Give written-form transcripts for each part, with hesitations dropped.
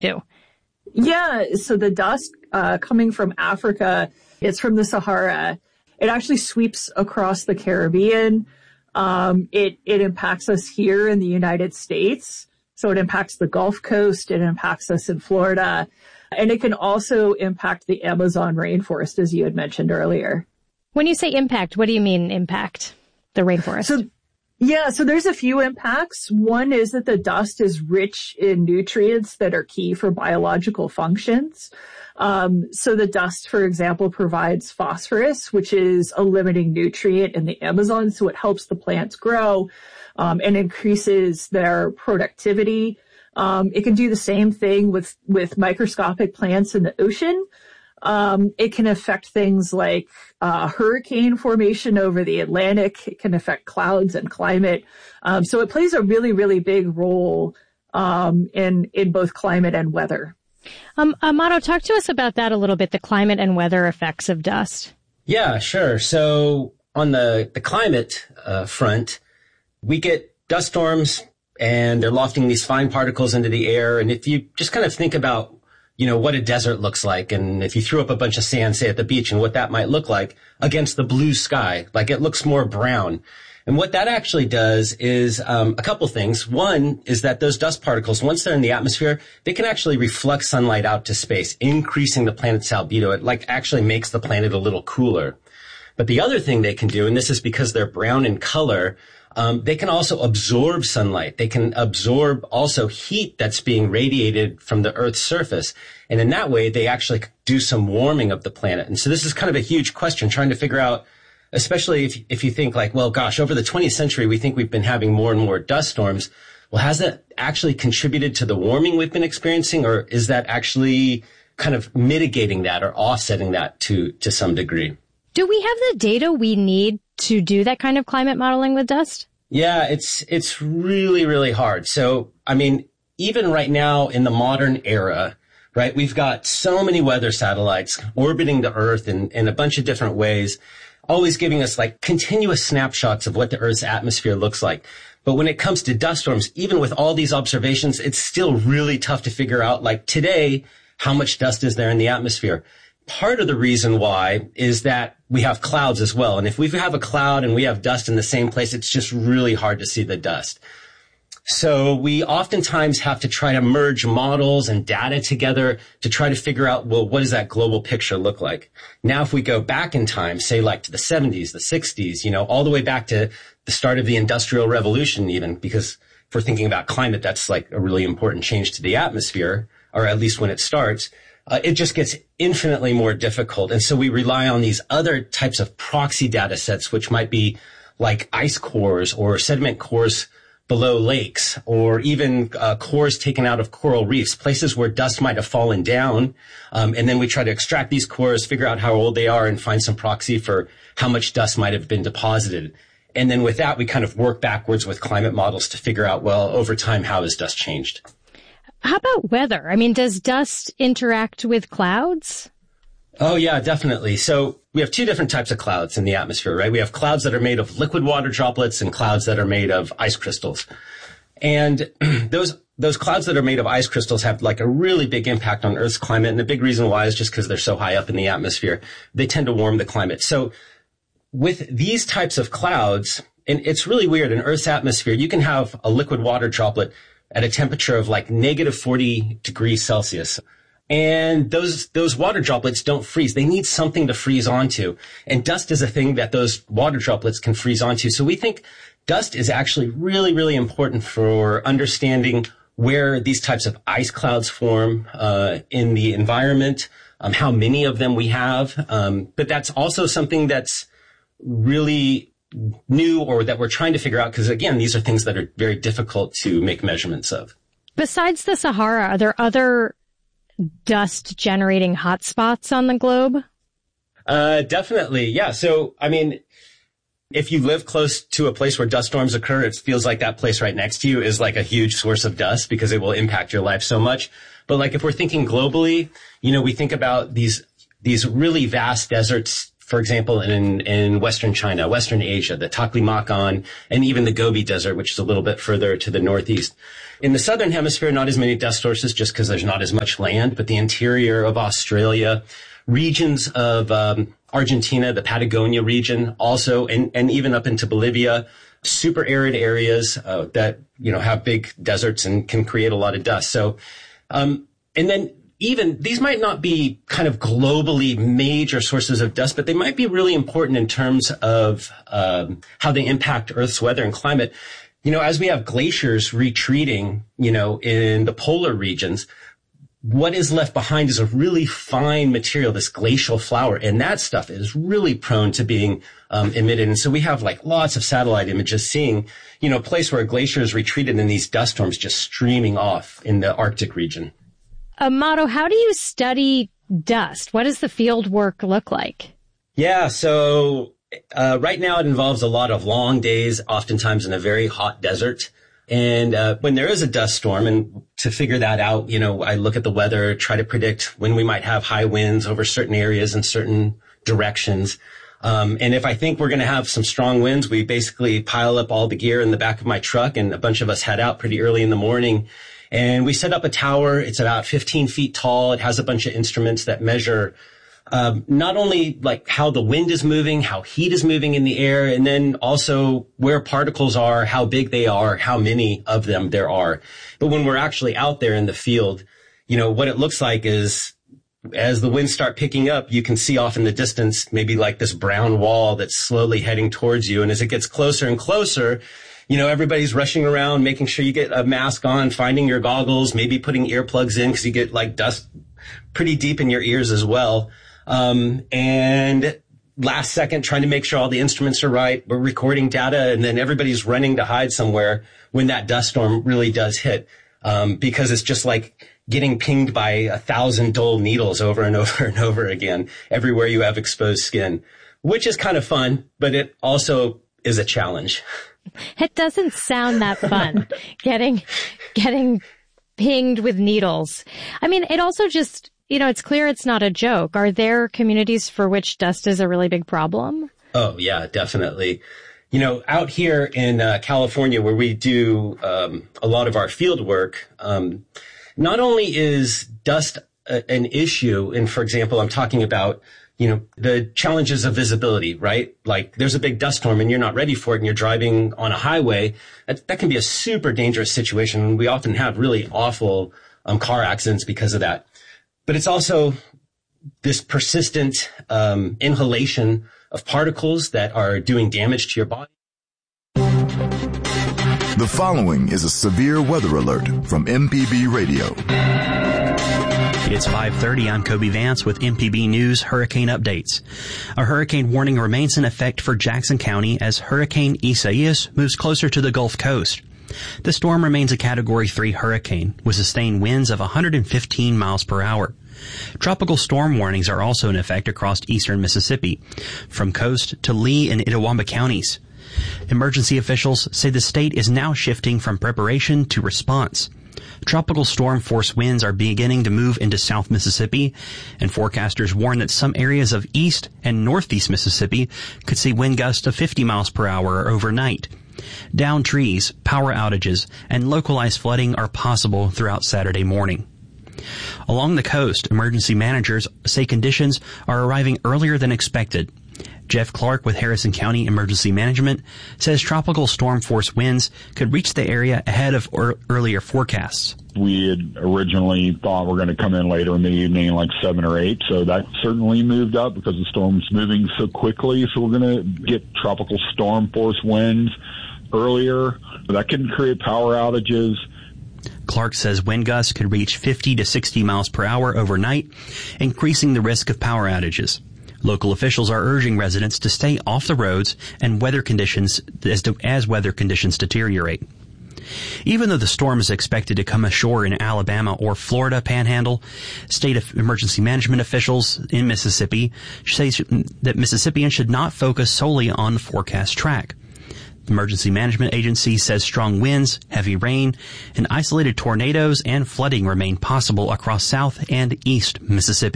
do? Yeah, so the dust coming from Africa, it's from the Sahara. It actually sweeps across the Caribbean. It impacts us here in the United States. So it impacts the Gulf Coast. It impacts us in Florida. And it can also impact the Amazon rainforest, as you had mentioned earlier. When you say impact, what do you mean impact the rainforest? So there's a few impacts. One is that the dust is rich in nutrients that are key for biological functions. So the dust, for example, provides phosphorus, which is a limiting nutrient in the Amazon. So it helps the plants grow, and increases their productivity. It can do the same thing with microscopic plants in the ocean. It can affect things like hurricane formation over the Atlantic. It can affect clouds and climate. So it plays a really, really big role in both climate and weather. Amato, talk to us about that a little bit, the climate and weather effects of dust. Yeah, sure. So on the climate front, we get dust storms, and they're lofting these fine particles into the air. And if you just kind of think about what a desert looks like, and if you threw up a bunch of sand, say at the beach, and what that might look like against the blue sky, like it looks more brown. And what that actually does is a couple things. One is that those dust particles, once they're in the atmosphere, they can actually reflect sunlight out to space, increasing the planet's albedo. It actually makes the planet a little cooler. But the other thing they can do, and this is because they're brown in color, they can also absorb sunlight. They can absorb also heat that's being radiated from the Earth's surface. And in that way, they actually do some warming of the planet. And so this is kind of a huge question, trying to figure out, especially if you think like, well, gosh, over the 20th century, we think we've been having more and more dust storms. Well, has that actually contributed to the warming we've been experiencing, or is that actually kind of mitigating that or offsetting that to some degree? Do we have the data we need to do that kind of climate modeling with dust? Yeah, it's really, really hard. So, I mean, even right now in the modern era, right, we've got so many weather satellites orbiting the Earth in a bunch of different ways, always giving us like continuous snapshots of what the Earth's atmosphere looks like. But when it comes to dust storms, even with all these observations, it's still really tough to figure out, like today, how much dust is there in the atmosphere. Part of the reason why is that we have clouds as well. And if we have a cloud and we have dust in the same place, it's just really hard to see the dust. So we oftentimes have to try to merge models and data together to try to figure out, well, what does that global picture look like? Now, if we go back in time, say like to the 70s, the 60s, all the way back to the start of the Industrial Revolution even, because if we're thinking about climate, that's like a really important change to the atmosphere, or at least when it starts. It just gets infinitely more difficult. And so we rely on these other types of proxy data sets, which might be like ice cores or sediment cores below lakes, or even cores taken out of coral reefs, places where dust might have fallen down. And then we try to extract these cores, figure out how old they are, and find some proxy for how much dust might have been deposited. And then with that, we kind of work backwards with climate models to figure out, well, over time, how has dust changed? How about weather? I mean, does dust interact with clouds? Oh, yeah, definitely. So we have two different types of clouds in the atmosphere, right? We have clouds that are made of liquid water droplets and clouds that are made of ice crystals. And those clouds that are made of ice crystals have like a really big impact on Earth's climate. And the big reason why is just because they're so high up in the atmosphere. They tend to warm the climate. So with these types of clouds, and it's really weird, in Earth's atmosphere, you can have a liquid water droplet at a temperature of like negative 40 degrees Celsius. And those water droplets don't freeze. They need something to freeze onto. And dust is a thing that those water droplets can freeze onto. So we think dust is actually really, really important for understanding where these types of ice clouds form in the environment, how many of them we have. But that's also something that's really new, or that we're trying to figure out, because again, these are things that are very difficult to make measurements of. Besides the Sahara, are there other dust generating hotspots on the globe? Definitely. Yeah. So, I mean, if you live close to a place where dust storms occur, it feels like that place right next to you is like a huge source of dust because it will impact your life so much. But like if we're thinking globally, we think about these really vast deserts for example, in Western China, Western Asia, the Taklamakan, and even the Gobi Desert, which is a little bit further to the northeast. In the southern hemisphere, not as many dust sources just because there's not as much land, but the interior of Australia, regions of Argentina, the Patagonia region also, and even up into Bolivia, super arid areas that, have big deserts and can create a lot of dust. So, and then even these might not be kind of globally major sources of dust, but they might be really important in terms of how they impact Earth's weather and climate. As we have glaciers retreating, in the polar regions, what is left behind is a really fine material, this glacial flour, and that stuff is really prone to being emitted. And so we have lots of satellite images seeing, a place where a glacier is retreated and these dust storms just streaming off in the Arctic region. Mauro, how do you study dust? What does the field work look like? Yeah, so right now it involves a lot of long days, oftentimes in a very hot desert. And when there is a dust storm, and to figure that out, I look at the weather, try to predict when we might have high winds over certain areas in certain directions. And if I think we're going to have some strong winds, we basically pile up all the gear in the back of my truck, and a bunch of us head out pretty early in the morning. And we set up a tower. It's about 15 feet tall. It has a bunch of instruments that measure not only how the wind is moving, how heat is moving in the air, and then also where particles are, how big they are, how many of them there are. But when we're actually out there in the field, what it looks like is as the winds start picking up, you can see off in the distance maybe this brown wall that's slowly heading towards you. And as it gets closer and closer, everybody's rushing around, making sure you get a mask on, finding your goggles, maybe putting earplugs in because you get dust pretty deep in your ears as well. And last second, trying to make sure all the instruments are right. We're recording data, and then everybody's running to hide somewhere when that dust storm really does hit. Because it's just like getting pinged by 1,000 dull needles over and over and over again, everywhere you have exposed skin, which is kind of fun, but it also is a challenge. It doesn't sound that fun, getting pinged with needles. I mean, it also just, it's clear it's not a joke. Are there communities for which dust is a really big problem? Oh, yeah, definitely. Out here in California, where we do a lot of our field work, not only is dust an issue, and for example, I'm talking about the challenges of visibility, right? There's a big dust storm and you're not ready for it and you're driving on a highway. That can be a super dangerous situation. We often have really awful car accidents because of that. But it's also this persistent inhalation of particles that are doing damage to your body. The following is a severe weather alert from MPB Radio. It's 5:30. I'm Kobe Vance with MPB News Hurricane Updates. A hurricane warning remains in effect for Jackson County as Hurricane Isaias moves closer to the Gulf Coast. The storm remains a Category 3 hurricane with sustained winds of 115 miles per hour. Tropical storm warnings are also in effect across eastern Mississippi, from Coast to Lee and Itawamba counties. Emergency officials say the state is now shifting from preparation to response. Tropical storm force winds are beginning to move into South Mississippi, and forecasters warn that some areas of east and northeast Mississippi could see wind gusts of 50 miles per hour overnight. Downed trees, power outages, and localized flooding are possible throughout Saturday morning. Along the coast, emergency managers say conditions are arriving earlier than expected. Jeff Clark with Harrison County Emergency Management says tropical storm force winds could reach the area ahead of earlier forecasts. We had originally thought we're going to come in later in the evening, 7 or 8. So that certainly moved up because the storm's moving so quickly. So we're going to get tropical storm force winds earlier. That can create power outages. Clark says wind gusts could reach 50 to 60 miles per hour overnight, increasing the risk of power outages. Local officials are urging residents to stay off the roads and weather conditions as weather conditions deteriorate. Even though the storm is expected to come ashore in Alabama or Florida Panhandle, state emergency management officials in Mississippi say that Mississippians should not focus solely on the forecast track. The Emergency Management Agency says strong winds, heavy rain, and isolated tornadoes and flooding remain possible across South and East Mississippi.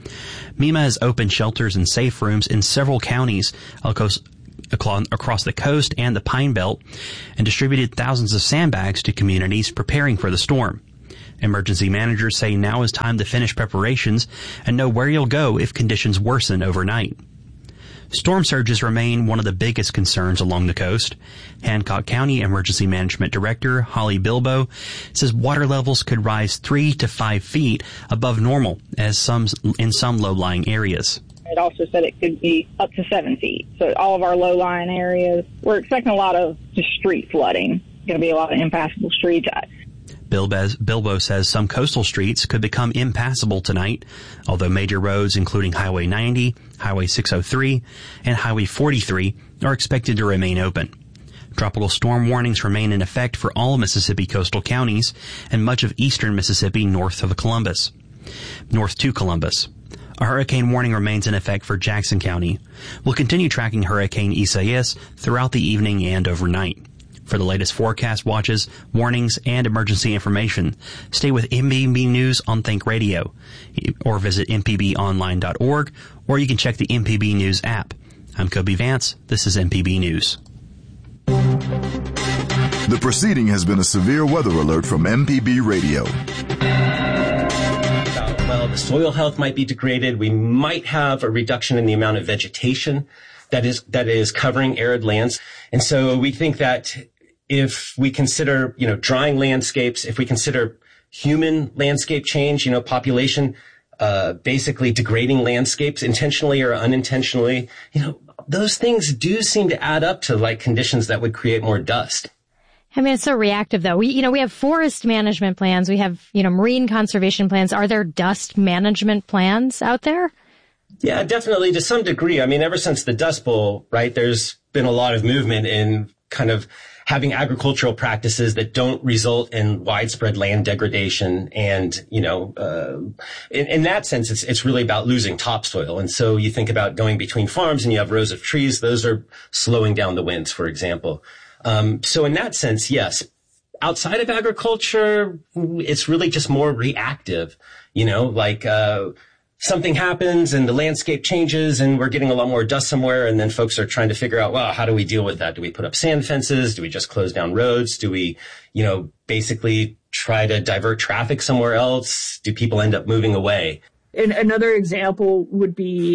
MEMA has opened shelters and safe rooms in several counties across the coast and the Pine Belt and distributed thousands of sandbags to communities preparing for the storm. Emergency managers say now is time to finish preparations and know where you'll go if conditions worsen overnight. Storm surges remain one of the biggest concerns along the coast. Hancock County Emergency Management Director Holly Bilbo says water levels could rise 3 to 5 feet above normal in some low-lying areas. It also said it could be up to 7 feet. So all of our low-lying areas, we're expecting a lot of just street flooding. Going to be a lot of impassable streets. Bilbo says some coastal streets could become impassable tonight, although major roads including Highway 90, Highway 603, and Highway 43 are expected to remain open. Tropical storm warnings remain in effect for all Mississippi coastal counties and much of eastern Mississippi north to Columbus. A hurricane warning remains in effect for Jackson County. We'll continue tracking Hurricane Isaias throughout the evening and overnight. For the latest forecast watches, warnings, and emergency information, stay with MPB News on Think Radio, or visit mpbonline.org, or you can check the MPB News app. I'm Kobe Vance. This is MPB News. The proceeding has been a severe weather alert from MPB Radio. Well, the soil health might be degraded. We might have a reduction in the amount of vegetation that is covering arid lands. And so we think that if we consider, drying landscapes, if we consider human landscape change, population, basically degrading landscapes intentionally or unintentionally, those things do seem to add up to like conditions that would create more dust. I mean, it's so reactive though. We have forest management plans. We have, marine conservation plans. Are there dust management plans out there? Yeah, definitely to some degree. I mean, ever since the Dust Bowl, right, there's been a lot of movement in kind of having agricultural practices that don't result in widespread land degradation. And, in that sense, it's really about losing topsoil. And so you think about going between farms and you have rows of trees. Those are slowing down the winds, for example. So in that sense, yes. Outside of agriculture, it's really just more reactive, something happens and the landscape changes and we're getting a lot more dust somewhere. And then folks are trying to figure out, well, how do we deal with that? Do we put up sand fences? Do we just close down roads? Do we, basically try to divert traffic somewhere else? Do people end up moving away? And another example would be,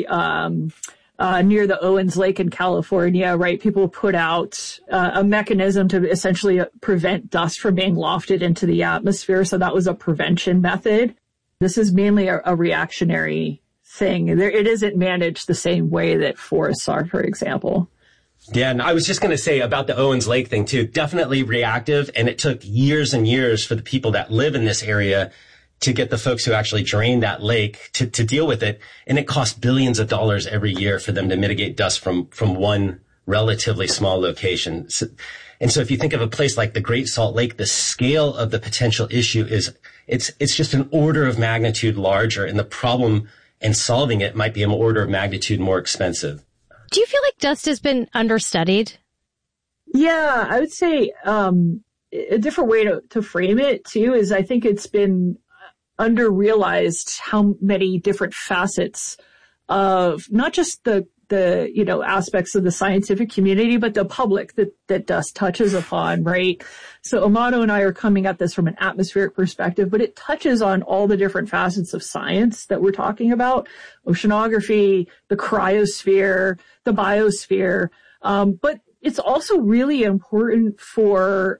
near the Owens Lake in California, right? People put out a mechanism to essentially prevent dust from being lofted into the atmosphere. So that was a prevention method. This is mainly a reactionary thing. It isn't managed the same way that forests are, for example. Yeah, and I was just going to say about the Owens Lake thing too, definitely reactive. And it took years and years for the people that live in this area to get the folks who actually drain that lake to deal with it. And it costs billions of dollars every year for them to mitigate dust from one relatively small location. And so if you think of a place like the Great Salt Lake, the scale of the potential issue it's just an order of magnitude larger, and the problem and solving it might be an order of magnitude more expensive. Do you feel like dust has been understudied? Yeah, I would say a different way to frame it too is I think it's been underrealized how many different facets of not just the aspects of the scientific community, but the public that dust touches upon, right? So Amato and I are coming at this from an atmospheric perspective, but it touches on all the different facets of science that we're talking about: oceanography, the cryosphere, the biosphere. But it's also really important for,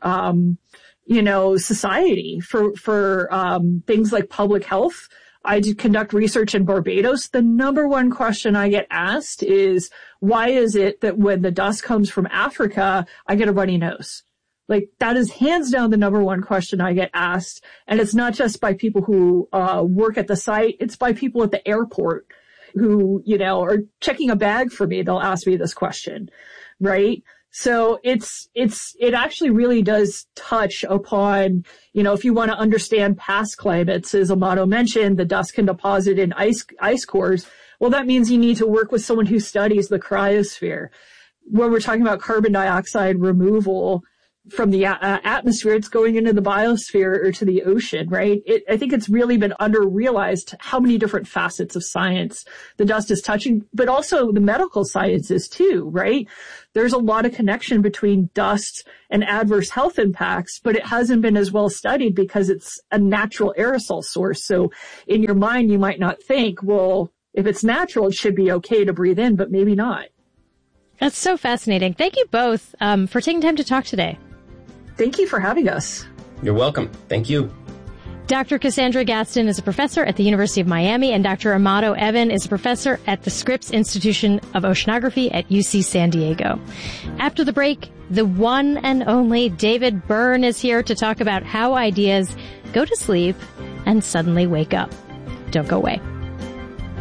society, for things like public health. I conduct research in Barbados. The number one question I get asked is, why is it that when the dust comes from Africa, I get a runny nose? Like, that is hands down the number one question I get asked. And it's not just by people who work at the site. It's by people at the airport who, are checking a bag for me. They'll ask me this question, right? So it actually really does touch upon, if you want to understand past climates, as Amato mentioned, the dust can deposit in ice cores. Well, that means you need to work with someone who studies the cryosphere. When we're talking about carbon dioxide removal, from the atmosphere, it's going into the biosphere or to the ocean, right? I think it's really been under-realized how many different facets of science the dust is touching, but also the medical sciences too, right? There's a lot of connection between dust and adverse health impacts, but it hasn't been as well studied because it's a natural aerosol source. So in your mind, you might not think, well, if it's natural, it should be okay to breathe in, but maybe not. That's so fascinating. Thank you both for taking time to talk today. Thank you for having us. You're welcome. Thank you. Dr. Cassandra Gaston is a professor at the University of Miami, and Dr. Amado Evan is a professor at the Scripps Institution of Oceanography at UC San Diego. After the break, the one and only David Byrne is here to talk about how ideas go to sleep and suddenly wake up. Don't go away.